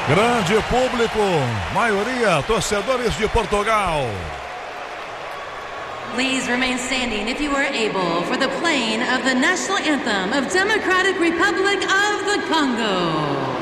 Grande público, maioria torcedores de Portugal. Please remain standing if you are able for the playing of the national anthem of Democratic Republic of the Congo.